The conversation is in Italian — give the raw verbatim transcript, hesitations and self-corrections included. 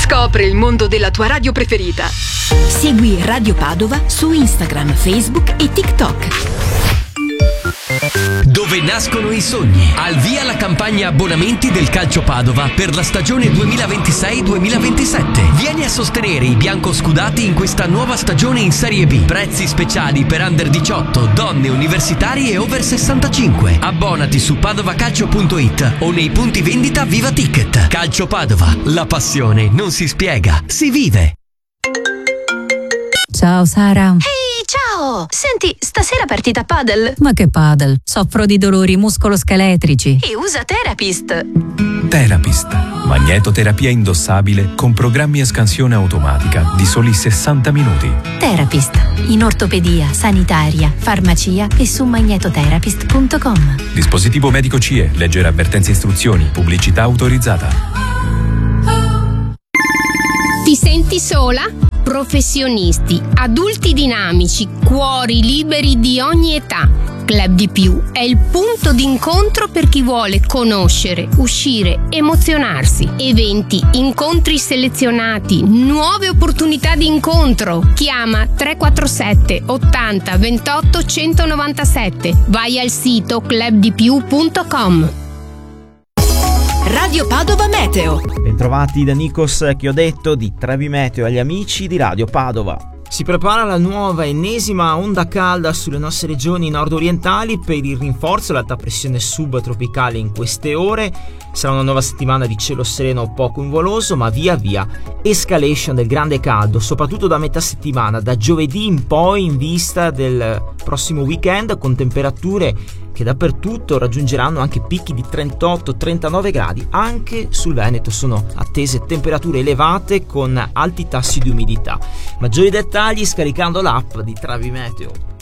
Scopri il mondo della tua radio preferita. Segui Radio Padova su Instagram, Facebook e TikTok. Dove nascono i sogni. Al via la campagna abbonamenti del Calcio Padova per la stagione duemilaventisei duemilaventisette. Vieni a sostenere i biancoscudati in questa nuova stagione in Serie B. Prezzi speciali per under diciotto, donne, universitari e over sessantacinque. Abbonati su padovacalcio punto it o nei punti vendita Viva Ticket. Calcio Padova, la passione non si spiega, si vive. Ciao Sara. Ehi, ciao! Senti, stasera partita padel? Ma che padel? Soffro di dolori muscoloscheletrici. E usa Therapist. Therapist, magnetoterapia indossabile con programmi a scansione automatica di soli sessanta minuti. Therapist, in ortopedia, sanitaria, farmacia e su magnetotherapist punto com. Dispositivo medico C E, leggere avvertenze e istruzioni, pubblicità autorizzata. Ti senti sola? Professionisti, adulti dinamici, cuori liberi di ogni età. Club di Più è il punto d'incontro per chi vuole conoscere, uscire, emozionarsi. Eventi, incontri selezionati, nuove opportunità di incontro. Chiama tre quattro sette ottanta ventotto centonovantasette. Vai al sito club di più punto com. Radio Padova Meteo. Bentrovati da Nikos Chiodetto di Trevi Meteo agli amici di Radio Padova. Si prepara la nuova ennesima onda calda sulle nostre regioni nord-orientali per il rinforzo dell'alta pressione subtropicale in queste ore. Sarà una nuova settimana di cielo sereno poco nuvoloso, ma via via escalation del grande caldo, soprattutto da metà settimana, da giovedì in poi, in vista del prossimo weekend, con temperature che dappertutto raggiungeranno anche picchi di trentotto trentanove gradi. Anche sul Veneto sono attese temperature elevate con alti tassi di umidità. Maggiori dettagli scaricando l'app di Trevi Meteo.